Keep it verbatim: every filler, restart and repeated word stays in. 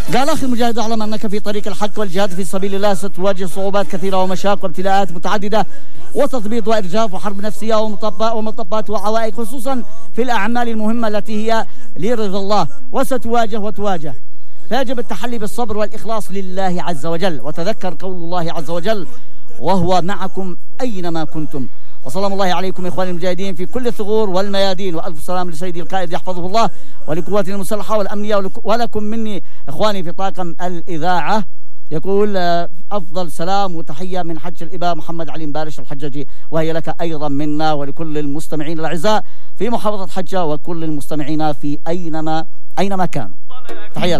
قال أخي المجاهد اعلم أنك في طريق الحق والجهاد في سبيل الله ستواجه صعوبات كثيرة ومشاق وابتلاءات متعددة وتثبيط وإرجاف وحرب نفسية ومطبات وعوائق، خصوصا في الأعمال المهمة التي هي لرضا الله، وستواجه وتواجه، فيجب التحلي بالصبر والإخلاص لله عز وجل. وتذكر قول الله عز وجل: وهو معكم أينما كنتم. وسلام الله عليكم إخواني المجاهدين في كل الثغور والميادين، وألف سلام لسيدي القائد يحفظه الله ولقواتنا المسلحة والأمنية، ولكم مني إخواني في طاقم الإذاعة. يقول أفضل سلام وتحية من حج الإباء محمد علي مبارش الحجاجي، وهي لك أيضا منا ولكل المستمعين الأعزاء في محافظة حجة وكل المستمعين في أينما أينما كانوا. تحية لك.